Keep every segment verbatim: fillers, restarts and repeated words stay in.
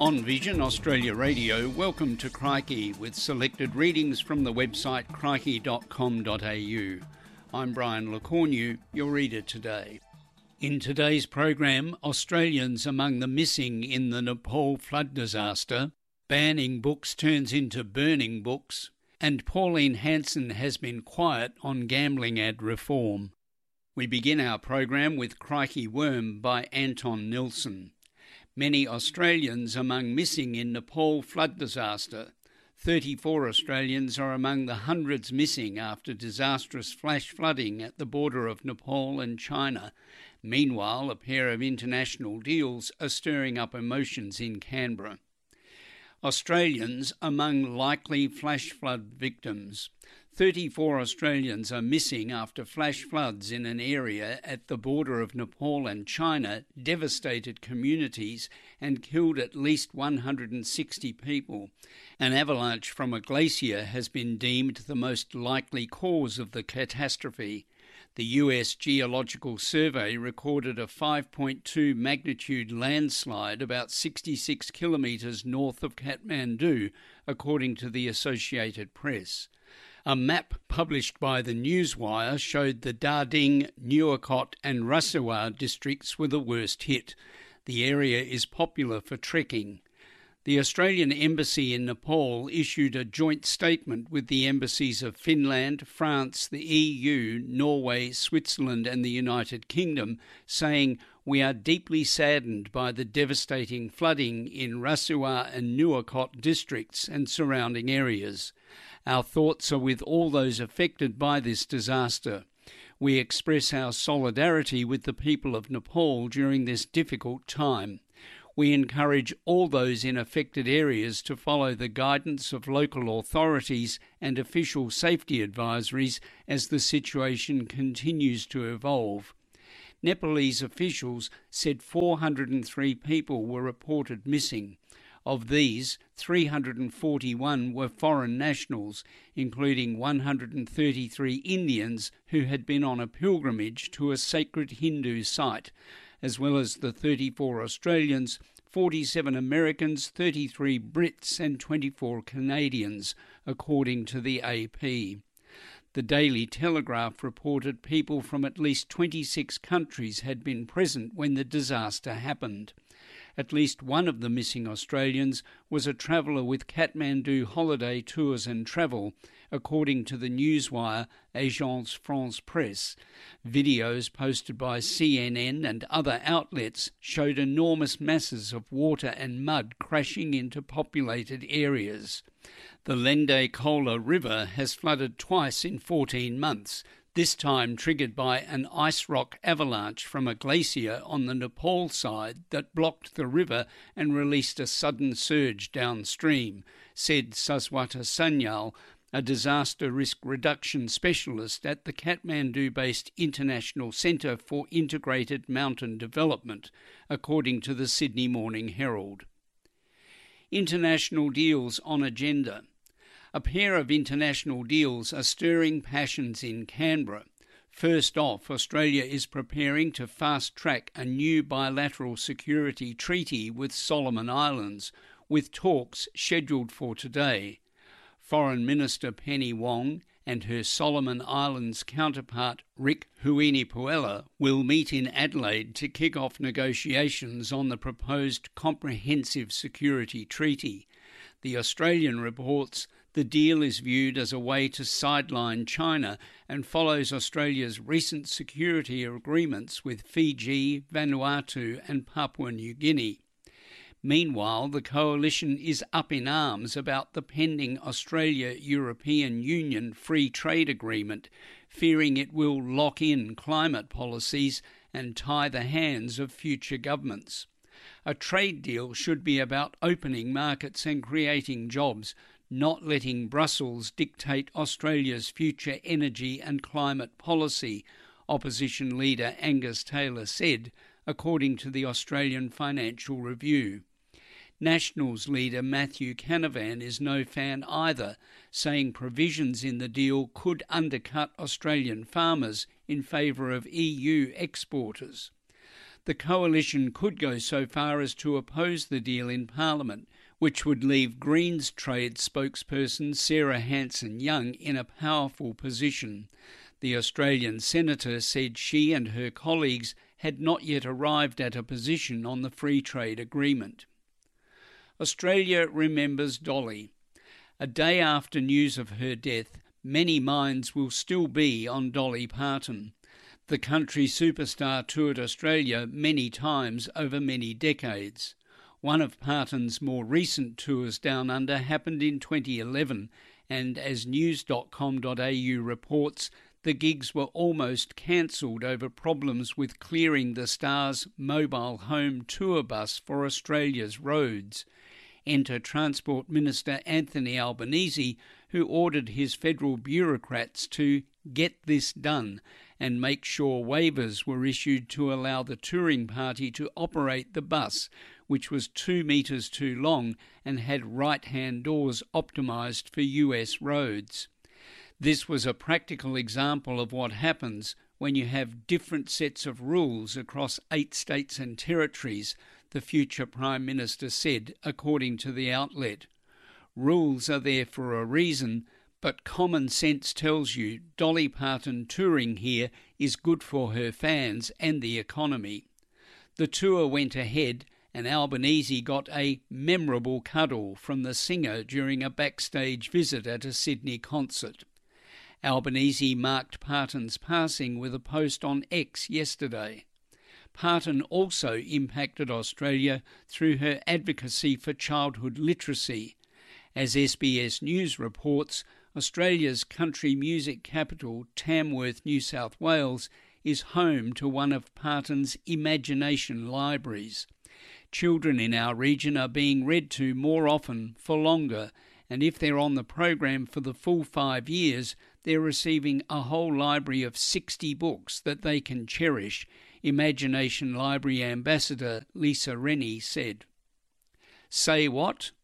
On Vision Australia Radio, welcome to Crikey with selected readings from the website crikey dot com dot a u. I'm Brian LeCornu, your reader today. In today's program, Australians among the missing in the Nepal flood disaster, banning books turns into burning books, and Pauline Hanson has been quiet on gambling ad reform. We begin our program with Crikey Worm by Anton Nilsson. Many Australians among missing in Nepal flood disaster. thirty-four Australians are among the hundreds missing after disastrous flash flooding at the border of Nepal and China. Meanwhile, a pair of international deals are stirring up emotions in Canberra. Australians among likely flash flood victims. thirty-four Australians are missing after flash floods in an area at the border of Nepal and China devastated communities and killed at least one hundred sixty people. An avalanche from a glacier has been deemed the most likely cause of the catastrophe. The U S Geological Survey recorded a five point two magnitude landslide about sixty-six kilometres north of Kathmandu, according to the Associated Press. A map published by the Newswire showed the Darding, Nuwakot and Rasuwa districts were the worst hit. The area is popular for trekking. The Australian Embassy in Nepal issued a joint statement with the embassies of Finland, France, the E U, Norway, Switzerland and the United Kingdom, saying, "We are deeply saddened by the devastating flooding in Rasuwa and Nuwakot districts and surrounding areas. Our thoughts are with all those affected by this disaster. We express our solidarity with the people of Nepal during this difficult time. We encourage all those in affected areas to follow the guidance of local authorities and official safety advisories as the situation continues to evolve." Nepalese officials said four hundred three people were reported missing. Of these, three hundred forty-one were foreign nationals, including one hundred thirty-three Indians who had been on a pilgrimage to a sacred Hindu site, as well as the thirty-four Australians, forty-seven Americans, thirty-three Brits and twenty-four Canadians, according to the A P. The Daily Telegraph reported people from at least twenty-six countries had been present when the disaster happened. At least one of the missing Australians was a traveller with Kathmandu Holiday Tours and Travel, according to the Newswire Agence France-Presse. Videos posted by C N N and other outlets showed enormous masses of water and mud crashing into populated areas. The Lende Kola River has flooded twice in fourteen months, this time triggered by an ice rock avalanche from a glacier on the Nepal side that blocked the river and released a sudden surge downstream, said Saswata Sanyal, a disaster risk reduction specialist at the Kathmandu-based International Centre for Integrated Mountain Development, according to the Sydney Morning Herald. International deals on agenda. A pair of international deals are stirring passions in Canberra. First off, Australia is preparing to fast-track a new bilateral security treaty with Solomon Islands, with talks scheduled for today. Foreign Minister Penny Wong and her Solomon Islands counterpart Rick Huinipuela will meet in Adelaide to kick off negotiations on the proposed Comprehensive Security Treaty. The Australian reports the deal is viewed as a way to sideline China and follows Australia's recent security agreements with Fiji, Vanuatu and Papua New Guinea. Meanwhile, the coalition is up in arms about the pending Australia-European Union Free Trade Agreement, fearing it will lock in climate policies and tie the hands of future governments. A trade deal should be about opening markets and creating jobs, not letting Brussels dictate Australia's future energy and climate policy, opposition leader Angus Taylor said, according to the Australian Financial Review. Nationals leader Matthew Canavan is no fan either, saying provisions in the deal could undercut Australian farmers in favour of E U exporters. The coalition could go so far as to oppose the deal in Parliament, which would leave Greens trade spokesperson Sarah Hanson-Young in a powerful position. The Australian senator said she and her colleagues had not yet arrived at a position on the free trade agreement. Australia remembers Dolly. A day after news of her death, many minds will still be on Dolly Parton. The country superstar toured Australia many times over many decades. One of Parton's more recent tours down under happened in twenty eleven, and as news dot com dot a u reports, the gigs were almost cancelled over problems with clearing the star's mobile home tour bus for Australia's roads. Enter Transport Minister Anthony Albanese, who ordered his federal bureaucrats to get this done and make sure waivers were issued to allow the touring party to operate the bus, which was two metres too long and had right-hand doors optimised for U S roads. This was a practical example of what happens when you have different sets of rules across eight states and territories, the future Prime Minister said, according to the outlet. Rules are there for a reason, but common sense tells you Dolly Parton touring here is good for her fans and the economy. The tour went ahead, and Albanese got a memorable cuddle from the singer during a backstage visit at a Sydney concert. Albanese marked Parton's passing with a post on X yesterday. Parton also impacted Australia through her advocacy for childhood literacy. As S B S News reports, Australia's country music capital, Tamworth, New South Wales, is home to one of Parton's imagination libraries. Children in our region are being read to more often for longer, and if they're on the program for the full five years, they're receiving a whole library of sixty books that they can cherish, Imagination Library Ambassador Lisa Rennie said. Say what?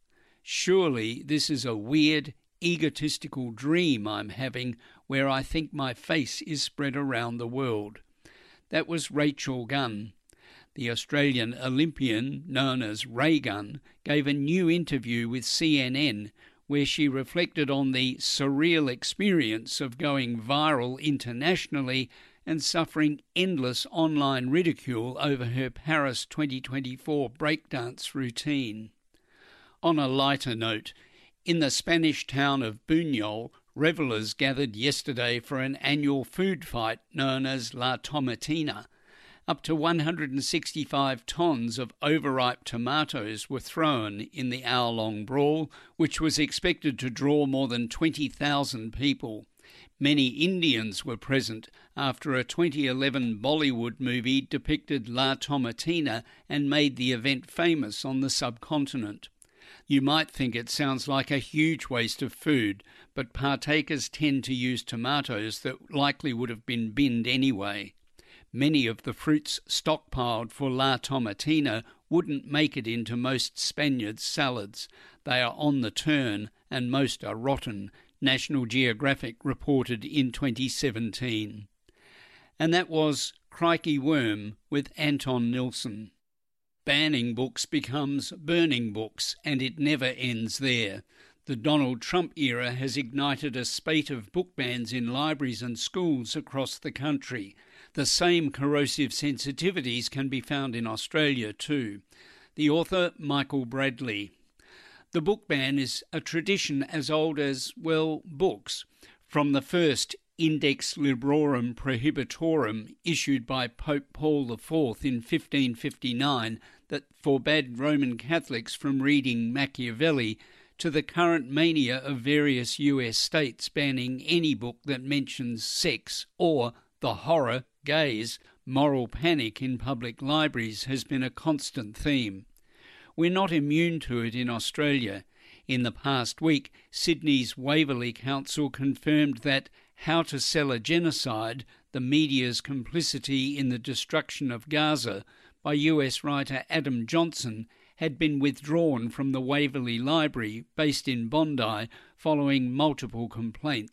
Surely this is a weird, egotistical dream I'm having where I think my face is spread around the world. That was Rachel Gunn. The Australian Olympian, known as Ray Gunn, gave a new interview with C N N where she reflected on the surreal experience of going viral internationally and suffering endless online ridicule over her Paris twenty twenty-four breakdance routine. On a lighter note, in the Spanish town of Buñol, revellers gathered yesterday for an annual food fight known as La Tomatina. Up to one hundred sixty-five tonnes of overripe tomatoes were thrown in the hour-long brawl, which was expected to draw more than twenty thousand people. Many Indians were present after a twenty eleven Bollywood movie depicted La Tomatina and made the event famous on the subcontinent. You might think it sounds like a huge waste of food, but partakers tend to use tomatoes that likely would have been binned anyway. Many of the fruits stockpiled for La Tomatina wouldn't make it into most Spaniards' salads. They are on the turn and most are rotten, National Geographic reported in twenty seventeen. And that was Crikey Worm with Anton Nilsson. Banning books becomes burning books, and it never ends there. The Donald Trump era has ignited a spate of book bans in libraries and schools across the country. The same corrosive sensitivities can be found in Australia too. The author, Michael Bradley. The book ban is a tradition as old as, well, books. From the first Index Librorum Prohibitorum issued by Pope Paul the Fourth in fifteen fifty-nine that forbade Roman Catholics from reading Machiavelli, to the current mania of various U S states banning any book that mentions sex or the horror, gays, moral panic in public libraries has been a constant theme. We're not immune to it in Australia. In the past week, Sydney's Waverley Council confirmed that How to Sell a Genocide, the media's complicity in the destruction of Gaza, by U S writer Adam Johnson, had been withdrawn from the Waverley Library, based in Bondi, following multiple complaints.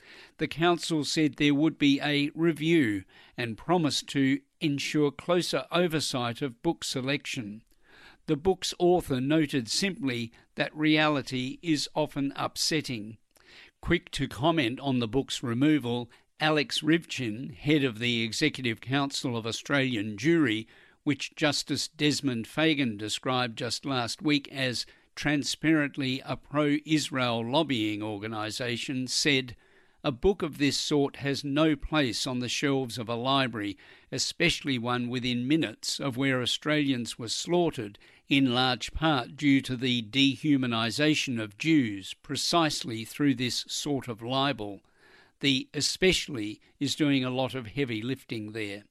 The council said there would be a review and promised to ensure closer oversight of book selection. The book's author noted simply that reality is often upsetting. Quick to comment on the book's removal, Alex Rivchin, head of the Executive Council of Australian Jewry, which Justice Desmond Fagan described just last week as transparently a pro-Israel lobbying organisation, said, "A book of this sort has no place on the shelves of a library, especially one within minutes of where Australians were slaughtered, in large part due to the dehumanisation of Jews, precisely through this sort of libel. The especially is doing a lot of heavy lifting there."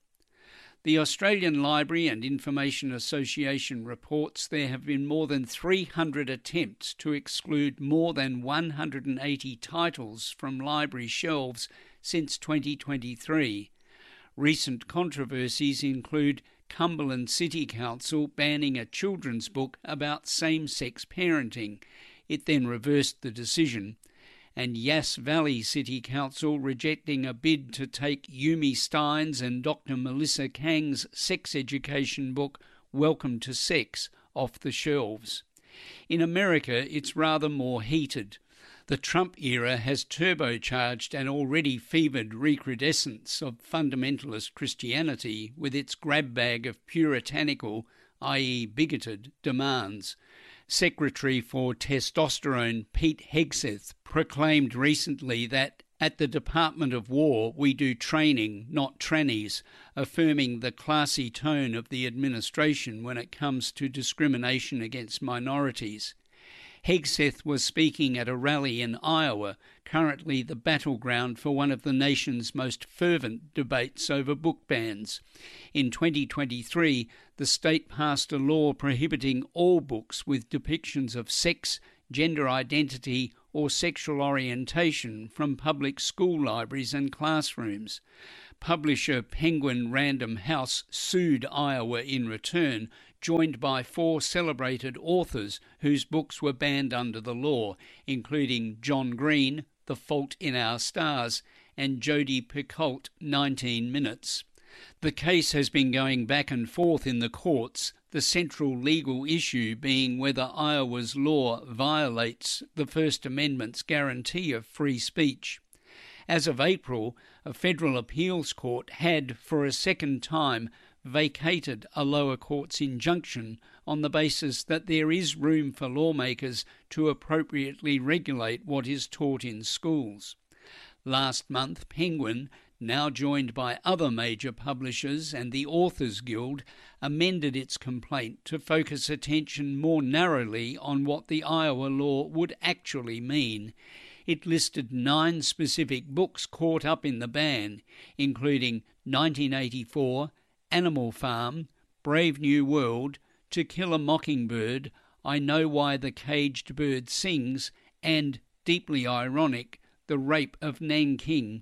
The Australian Library and Information Association reports there have been more than three hundred attempts to exclude more than one hundred eighty titles from library shelves since twenty twenty-three. Recent controversies include Cumberland City Council banning a children's book about same-sex parenting. It then reversed the decision. And Yass Valley City Council rejecting a bid to take Yumi Stein's and Doctor Melissa Kang's sex education book, Welcome to Sex, off the shelves. In America, it's rather more heated. The Trump era has turbocharged an already fevered recrudescence of fundamentalist Christianity with its grab bag of puritanical, that is bigoted, demands. Secretary for Testosterone Pete Hegseth proclaimed recently that at the Department of War we do training, not trannies, affirming the classy tone of the administration when it comes to discrimination against minorities. Hegseth was speaking at a rally in Iowa, currently the battleground for one of the nation's most fervent debates over book bans. In twenty twenty-three, the state passed a law prohibiting all books with depictions of sex, gender identity, or sexual orientation from public school libraries and classrooms. Publisher Penguin Random House sued Iowa in return, joined by four celebrated authors whose books were banned under the law, including John Green, The Fault in Our Stars, and Jodi Picoult, nineteen minutes. The case has been going back and forth in the courts, the central legal issue being whether Iowa's law violates the First Amendment's guarantee of free speech. As of April, a federal appeals court had, for a second time, vacated a lower court's injunction on the basis that there is room for lawmakers to appropriately regulate what is taught in schools. Last month, Penguin, now joined by other major publishers and the Authors Guild, amended its complaint to focus attention more narrowly on what the Iowa law would actually mean. It listed nine specific books caught up in the ban, including nineteen eighty-four, Animal Farm, Brave New World, To Kill a Mockingbird, I Know Why the Caged Bird Sings, and, deeply ironic, The Rape of Nanking.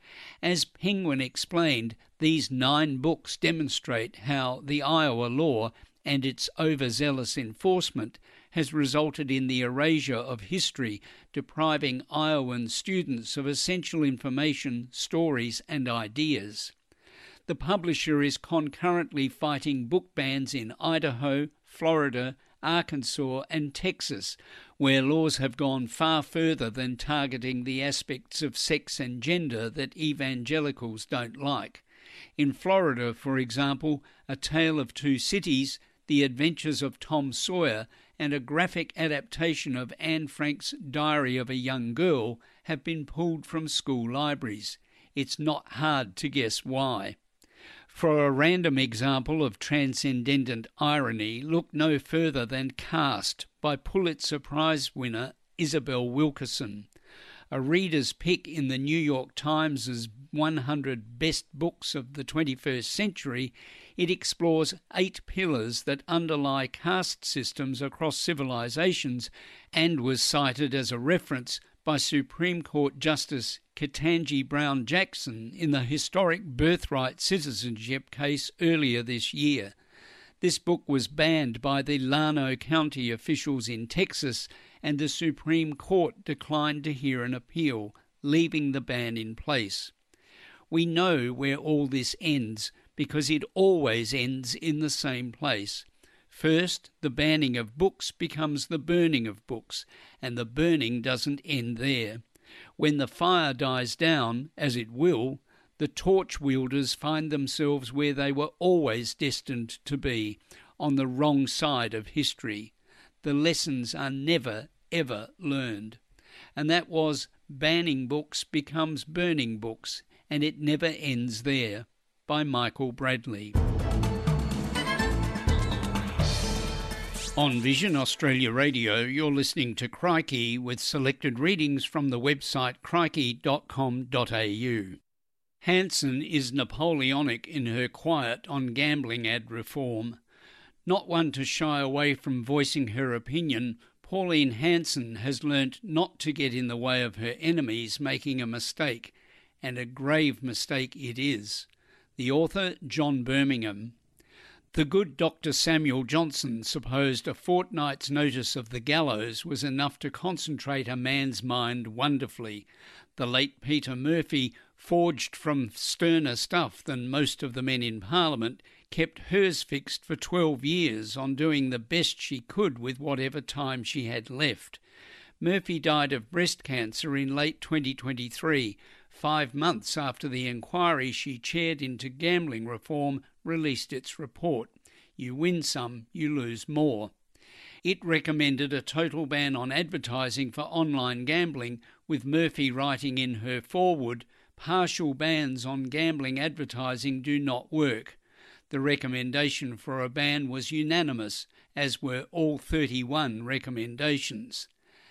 As Penguin explained, these nine books demonstrate how the Iowa law and its overzealous enforcement has resulted in the erasure of history, depriving Iowan students of essential information, stories and ideas. The publisher is concurrently fighting book bans in Idaho, Florida, Arkansas and Texas, where laws have gone far further than targeting the aspects of sex and gender that evangelicals don't like. In Florida, for example, A Tale of Two Cities, The Adventures of Tom Sawyer, and a graphic adaptation of Anne Frank's Diary of a Young Girl have been pulled from school libraries. It's not hard to guess why. For a random example of transcendent irony, look no further than Caste by Pulitzer Prize winner Isabel Wilkerson. A reader's pick in the New York Times' one hundred Best Books of the twenty-first century, it explores eight pillars that underlie caste systems across civilizations and was cited as a reference by Supreme Court Justice Ketanji Brown Jackson in the historic birthright citizenship case earlier this year. This book was banned by the Llano County officials in Texas, and the Supreme Court declined to hear an appeal. leaving the ban in place. We know where all this ends because it always ends in the same place. First, the banning of books becomes the burning of books, and the burning doesn't end there. When the fire dies down, as it will, the torch wielders find themselves where they were always destined to be, on the wrong side of history. The lessons are never, ever learned. And that was Banning Books Becomes Burning Books, and it never ends there, by Michael Bradley. On Vision Australia Radio, you're listening to Crikey with selected readings from the website crikey dot com dot a u. Hanson is Napoleonic in her quiet on gambling ad reform. Not one to shy away from voicing her opinion, Pauline Hanson has learnt not to get in the way of her enemies making a mistake, and a grave mistake it is. The author, John Birmingham. The good Doctor Samuel Johnson supposed a fortnight's notice of the gallows was enough to concentrate a man's mind wonderfully. The late Peter Murphy, forged from sterner stuff than most of the men in Parliament, kept hers fixed for twelve years on doing the best she could with whatever time she had left. Murphy died of breast cancer in late twenty twenty-three, five months after the inquiry she chaired into gambling reform released its report. You win some, you lose more. It recommended a total ban on advertising for online gambling, with Murphy writing in her foreword, "Partial bans on gambling advertising do not work." The recommendation for a ban was unanimous, as were all thirty-one recommendations.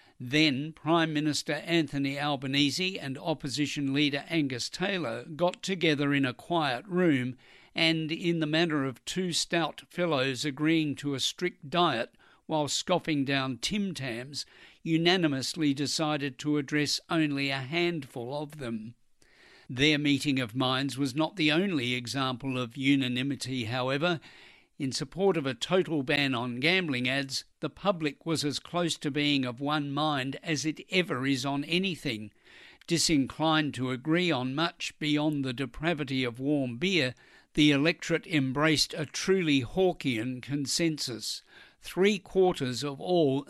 Then Prime Minister Anthony Albanese and opposition leader Angus Taylor got together in a quiet room and, in the manner of two stout fellows agreeing to a strict diet while scoffing down Tim Tams, unanimously decided to address only a handful of them. Their meeting of minds was not the only example of unanimity, however. In support of a total ban on gambling ads, the public was as close to being of one mind as it ever is on anything. Disinclined to agree on much beyond the depravity of warm beer, the electorate embraced a truly Hawkean consensus. Three quarters of all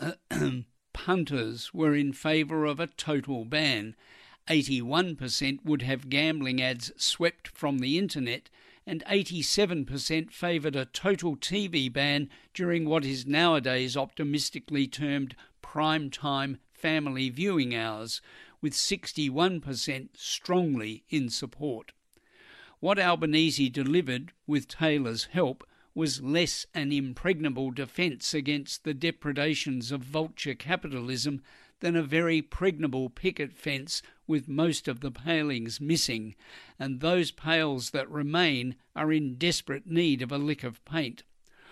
punters were in favour of a total ban. eighty-one percent would have gambling ads swept from the internet, and eighty-seven percent favoured a total T V ban during what is nowadays optimistically termed prime-time family viewing hours, with sixty-one percent strongly in support. What Albanese delivered, with Taylor's help, was less an impregnable defence against the depredations of vulture capitalism than a very pregnable picket fence with most of the palings missing, and those pales that remain are in desperate need of a lick of paint.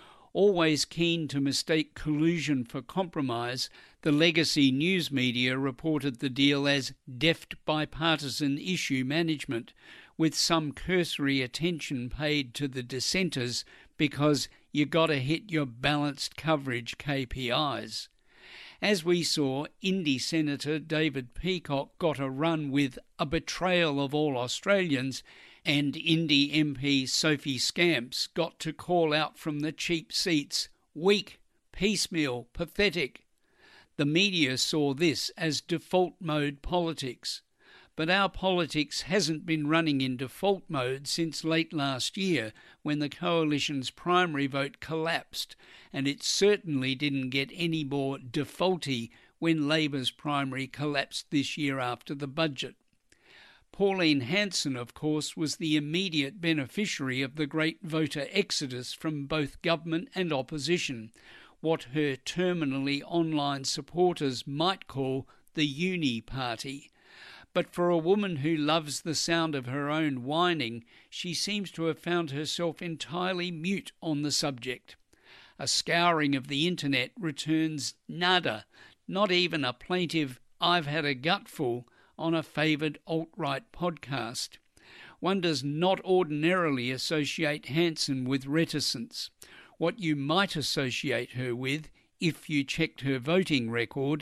Always keen to mistake collusion for compromise, the legacy news media reported the deal as deft bipartisan issue management, with some cursory attention paid to the dissenters because you got to hit your balanced coverage K P Is. As we saw, Indie Senator David Peacock got a run with a betrayal of all Australians, and Indie M P Sophie Scamps got to call out from the cheap seats, weak, piecemeal, pathetic. The media saw this as default mode politics. But our politics hasn't been running in default mode since late last year, when the Coalition's primary vote collapsed, and it certainly didn't get any more defaulty when Labor's primary collapsed this year after the budget. Pauline Hanson, of course, was the immediate beneficiary of the great voter exodus from both government and opposition, what her terminally online supporters might call the Uni Party. But for a woman who loves the sound of her own whining, she seems to have found herself entirely mute on the subject. A scouring of the internet returns nada, not even a plaintive "I've had a gutful" on a favoured alt-right podcast. One does not ordinarily associate Hanson with reticence. What you might associate her with, if you checked her voting record,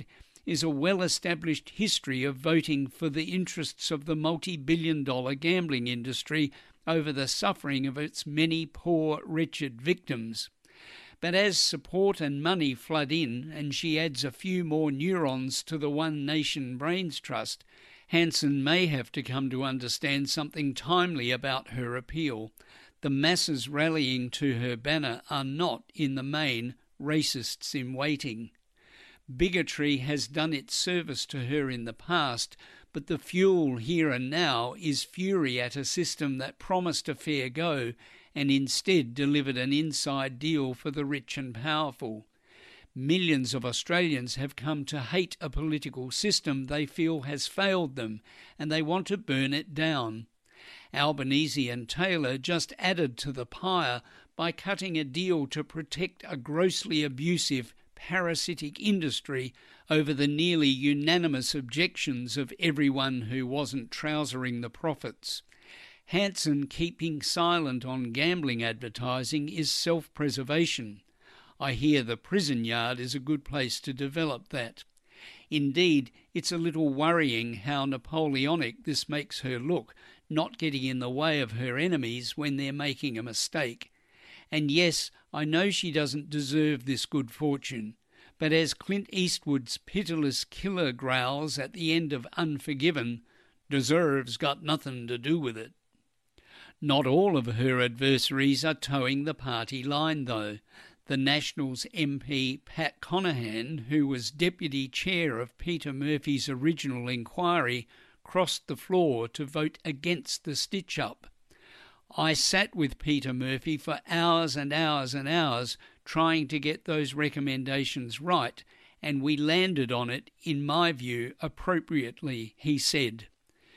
is a well-established history of voting for the interests of the multi-billion dollar gambling industry over the suffering of its many poor, wretched victims. But as support and money flood in and she adds a few more neurons to the One Nation Brains Trust, Hanson may have to come to understand something timely about her appeal. The masses rallying to her banner are not, in the main, racists in waiting. Bigotry has done its service to her in the past, but the fuel here and now is fury at a system that promised a fair go and instead delivered an inside deal for the rich and powerful. Millions of Australians have come to hate a political system they feel has failed them, and they want to burn it down. Albanese and Taylor just added to the pyre by cutting a deal to protect a grossly abusive, parasitic industry over the nearly unanimous objections of everyone who wasn't trousering the profits. Hanson keeping silent on gambling advertising is self-preservation. I hear the prison yard is a good place to develop that. Indeed, it's a little worrying how Napoleonic this makes her look, not getting in the way of her enemies when they're making a mistake. And yes, I know she doesn't deserve this good fortune, but as Clint Eastwood's pitiless killer growls at the end of Unforgiven, deserve's got nothing to do with it. Not all of her adversaries are towing the party line, though. The Nationals M P Pat Conahan, who was deputy chair of Peter Murphy's original inquiry, crossed the floor to vote against the stitch-up. I sat with Peter Murphy for hours and hours and hours trying to get those recommendations right, and we landed on it, in my view, appropriately, he said.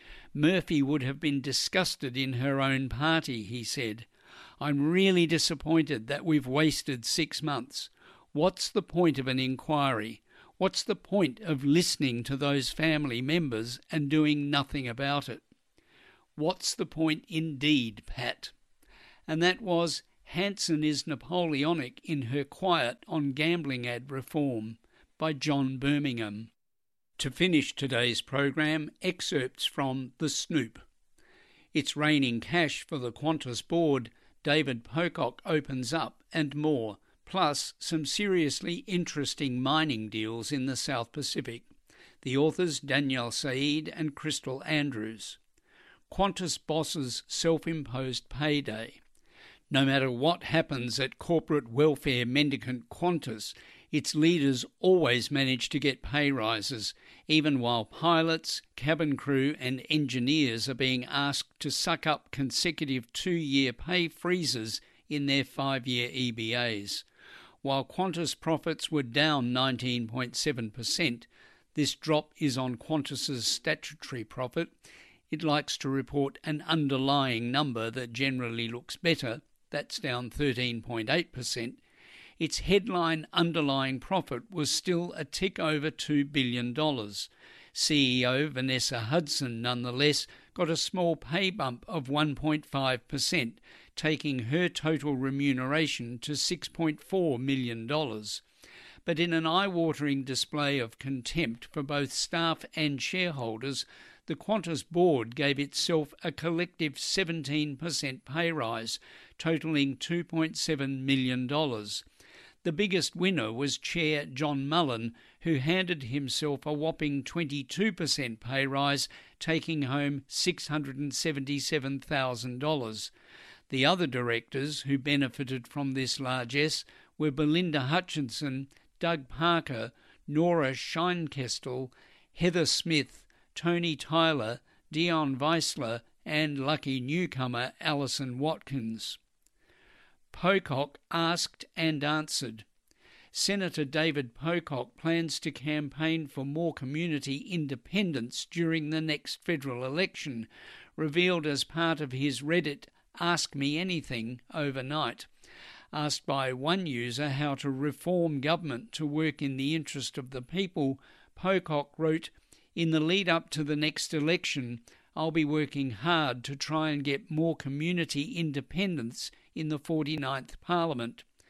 Murphy would have been disgusted in her own party, he said. I'm really disappointed that we've wasted six months. What's the point of an inquiry? What's the point of listening to those family members and doing nothing about it? What's the point indeed, Pat? And that was Hanson is Napoleonic in her quiet on gambling ad reform by John Birmingham. To finish today's program, excerpts from The Snoop. It's raining cash for the Qantas board, David Pocock opens up, and more, plus some seriously interesting mining deals in the South Pacific. The authors Danielle Said and Crystal Andrews. Qantas bosses' self-imposed payday. No matter what happens at corporate welfare mendicant Qantas, its leaders always manage to get pay rises, even while pilots, cabin crew and engineers are being asked to suck up consecutive two-year pay freezes in their five-year E B As. While Qantas profits were down nineteen point seven percent, this drop is on Qantas's statutory profit. It likes to report an underlying number that generally looks better. That's down thirteen point eight percent. Its headline underlying profit was still a tick over two billion dollars. C E O Vanessa Hudson, nonetheless, got a small pay bump of one point five percent, taking her total remuneration to six point four million dollars. But in an eye-watering display of contempt for both staff and shareholders, the Qantas board gave itself a collective seventeen percent pay rise, totalling two point seven million dollars. The biggest winner was Chair John Mullen, who handed himself a whopping twenty-two percent pay rise, taking home six hundred seventy-seven thousand dollars. The other directors who benefited from this largesse were Belinda Hutchinson, Doug Parker, Nora Scheinkestel, Heather Smith, Tony Tyler, Dion Weissler and lucky newcomer Alison Watkins. Pocock asked and answered. Senator David Pocock plans to campaign for more community independence during the next federal election, revealed as part of his Reddit Ask Me Anything overnight. Asked by one user how to reform government to work in the interest of the people, Pocock wrote, "In the lead up to the next election, I'll be working hard to try and get more community independence in the forty-ninth Parliament."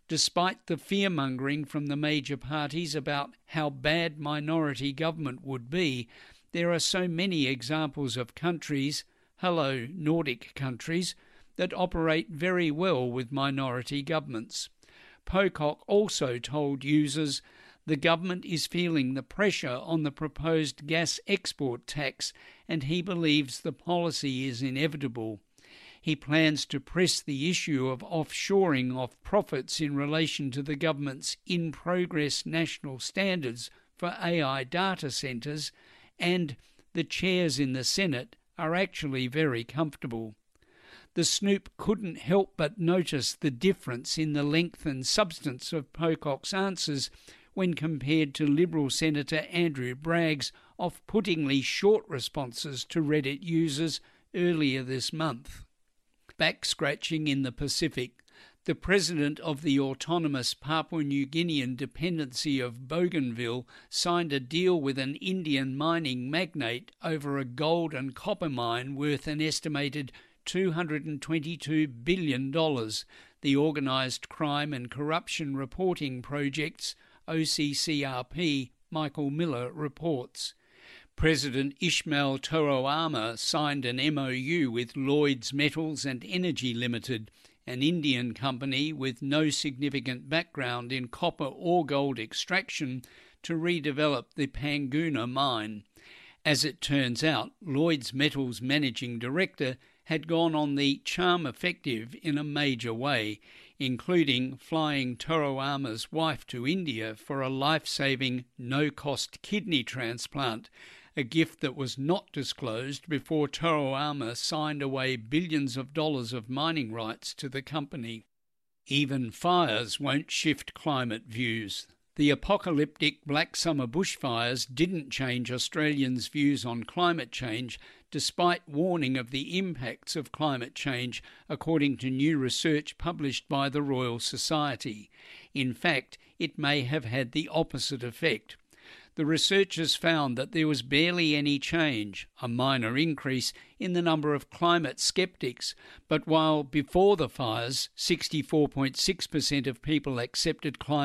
Despite the fear-mongering from the major parties about how bad minority government would be, there are so many examples of countries, hello Nordic countries, that operate very well with minority governments. Pocock also told users the government is feeling the pressure on the proposed gas export tax, and he believes the policy is inevitable. He plans to press the issue of offshoring of profits in relation to the government's in-progress national standards for A I data centres, and the chairs in the Senate are actually very comfortable. The Snoop couldn't help but notice the difference in the length and substance of Pocock's answers when compared to Liberal Senator Andrew Bragg's off-puttingly short responses to Reddit users earlier this month. Back-scratching in the Pacific, the president of the autonomous Papua New Guinean dependency of Bougainville signed a deal with an Indian mining magnate over a gold and copper mine worth an estimated two hundred twenty-two billion dollars, the Organised Crime and Corruption Reporting Project's O C C R P Michael Miller reports. President Ismail Toroama signed an M O U with Lloyds Metals and Energy Limited, an Indian company with no significant background in copper or gold extraction, to redevelop the Panguna mine. As it turns out, Lloyds Metals' managing director had gone on the charm effective in a major way, including flying Toroama's wife to India for a life-saving, no-cost kidney transplant, a gift that was not disclosed before Toroama signed away billions of dollars of mining rights to the company. Even fires won't shift climate views. The apocalyptic Black Summer bushfires didn't change Australians' views on climate change, despite warning of the impacts of climate change, according to new research published by the Royal Society. In fact, it may have had the opposite effect. The researchers found that there was barely any change, a minor increase, in the number of climate skeptics, but while before the fires sixty-four point six percent of people accepted climate